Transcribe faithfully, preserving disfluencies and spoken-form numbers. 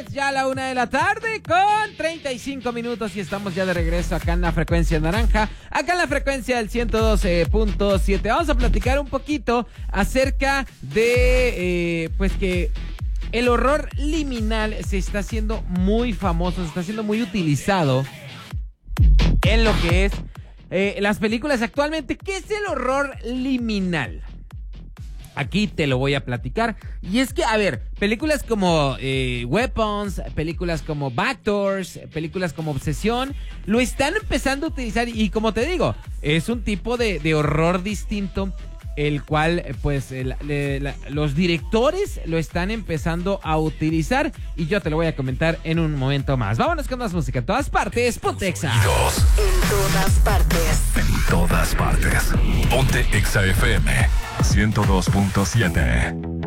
ya la una de la tarde con treinta y cinco minutos y estamos ya de regreso acá en la frecuencia naranja, acá en la frecuencia del ciento doce punto siete. Vamos a platicar un poquito acerca de, eh, pues que el horror liminal se está haciendo muy famoso, se está haciendo muy utilizado en lo que es eh, las películas actualmente. ¿Qué es el horror liminal? Aquí te lo voy a platicar. Y es que, a ver, películas como eh, Weapons, películas como Backdoors, películas como Obsesión, lo están empezando a utilizar. Y como te digo, es un tipo de, de horror distinto, el cual, pues, el, le, la, los directores lo están empezando a utilizar. Y yo te lo voy a comentar en un momento más. Vámonos con más música en todas partes. Ponte Exa. En todas partes. En todas partes. Ponte Exa F M ciento dos punto siete.